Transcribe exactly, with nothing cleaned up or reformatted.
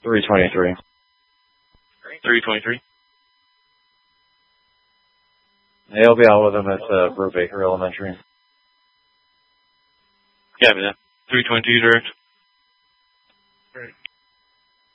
three twenty-three. three twenty-three. Yeah, I'll be out with him at uh, Brubaker Elementary. Yeah, man. three twenty-two direct.